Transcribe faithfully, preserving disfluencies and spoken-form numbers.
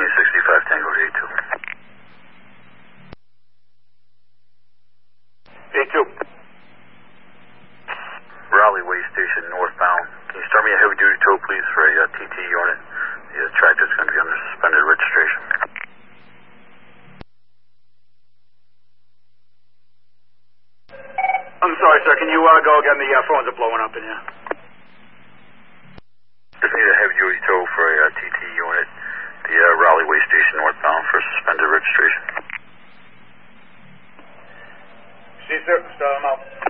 fifteen sixty-five Tango to A two. A two. Raleigh Way Station northbound. Can you start me a heavy duty tow, please, for a uh, T T unit? The uh, tractor's going to be under suspended registration. I'm sorry, sir. Can you uh, go again? The uh, phones are blowing up in here. Just need a heavy duty tow for a uh, T T unit. The uh, Raleigh Way Station northbound for suspended registration. See, sir. Start them out.